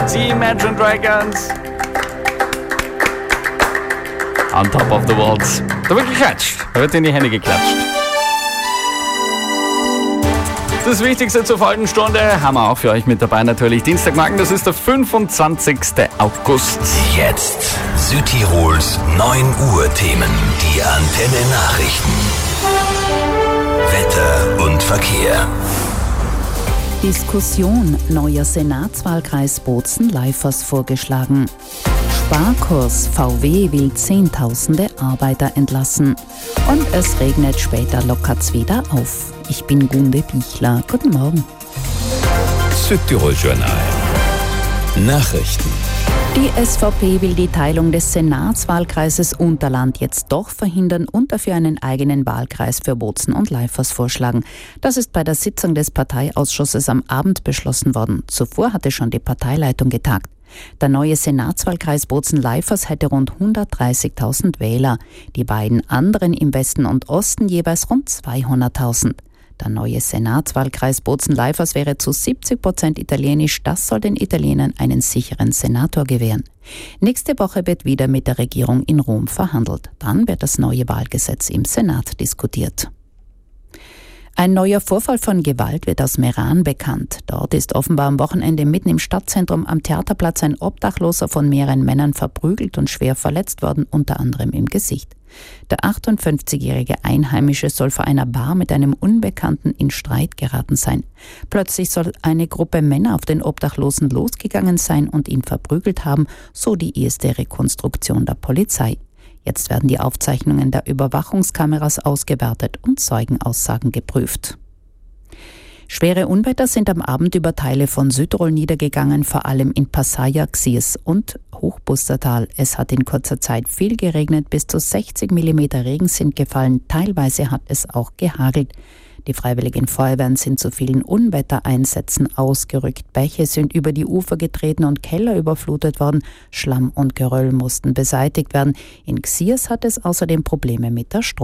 Die Imagine Dragons. On Top of the World. Da wird geklatscht. Da wird in die Hände geklatscht. Das Wichtigste zur folgenden Stunde haben wir auch für euch mit dabei natürlich. Dienstagmorgen, das ist der 25. August. Jetzt Südtirols 9 Uhr Themen. Die Antenne Nachrichten. Wetter und Verkehr. Diskussion. Neuer Senatswahlkreis Bozen-Leifers vorgeschlagen. Sparkurs. VW will Zehntausende Arbeiter entlassen. Und es regnet, später lockert's wieder auf. Ich bin Gunde Bichler. Guten Morgen. Südtirol Journal. Nachrichten. Die SVP will die Teilung des Senatswahlkreises Unterland jetzt doch verhindern und dafür einen eigenen Wahlkreis für Bozen und Leifers vorschlagen. Das ist bei der Sitzung des Parteiausschusses am Abend beschlossen worden. Zuvor hatte schon die Parteileitung getagt. Der neue Senatswahlkreis Bozen-Leifers hätte rund 130.000 Wähler. Die beiden anderen im Westen und Osten jeweils rund 200.000. Der neue Senatswahlkreis Bozen-Leifers wäre zu 70% italienisch. Das soll den Italienern einen sicheren Senator gewähren. Nächste Woche wird wieder mit der Regierung in Rom verhandelt. Dann wird das neue Wahlgesetz im Senat diskutiert. Ein neuer Vorfall von Gewalt wird aus Meran bekannt. Dort ist offenbar am Wochenende mitten im Stadtzentrum am Theaterplatz ein Obdachloser von mehreren Männern verprügelt und schwer verletzt worden, unter anderem im Gesicht. Der 58-jährige Einheimische soll vor einer Bar mit einem Unbekannten in Streit geraten sein. Plötzlich soll eine Gruppe Männer auf den Obdachlosen losgegangen sein und ihn verprügelt haben, so die erste Rekonstruktion der Polizei. Jetzt werden die Aufzeichnungen der Überwachungskameras ausgewertet und Zeugenaussagen geprüft. Schwere Unwetter sind am Abend über Teile von Südtirol niedergegangen, vor allem in Passaia, Xiers und Hochbustertal. Es hat in kurzer Zeit viel geregnet, bis zu 60 mm Regen sind gefallen, teilweise hat es auch gehagelt. Die Freiwilligen Feuerwehren sind zu vielen Unwettereinsätzen ausgerückt. Bäche sind über die Ufer getreten und Keller überflutet worden. Schlamm und Geröll mussten beseitigt werden. In Xiers hat es außerdem Probleme mit der Strom.